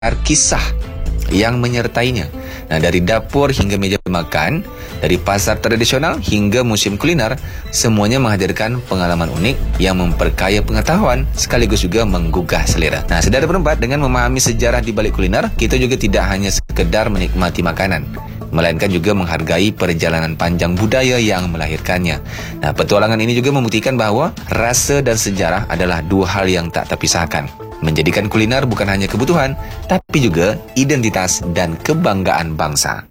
kisah yang menyertainya. Nah, dari dapur hingga meja makan, dari pasar tradisional hingga museum kuliner, semuanya menghadirkan pengalaman unik yang memperkaya pengetahuan sekaligus juga menggugah selera. Nah, saudara berempat, dengan memahami sejarah di balik kuliner, kita juga tidak hanya sekedar menikmati makanan, melainkan juga menghargai perjalanan panjang budaya yang melahirkannya. Nah, petualangan ini juga membuktikan bahwa rasa dan sejarah adalah dua hal yang tak terpisahkan, menjadikan kuliner bukan hanya kebutuhan, tapi juga identitas dan kebanggaan bangsa.